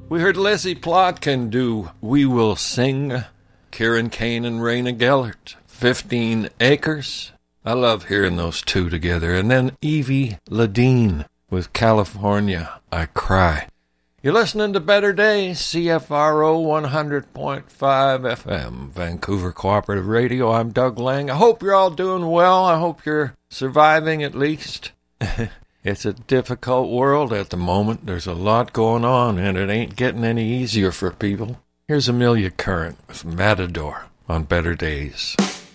We heard Leslie Plotkin do We Will Sing, Kieran Kane and Raina Gellert, 15 Acres. I love hearing those two together. And then Evie Ladine with California, I Cry. You're listening to Better Days, CFRO 100.5 FM, Vancouver Cooperative Radio. I'm Doug Lang. I hope you're all doing well. I hope you're surviving at least. It's a difficult world at the moment. There's a lot going on, and it ain't getting any easier for people. Here's Amelia Current with Matador on Better Days.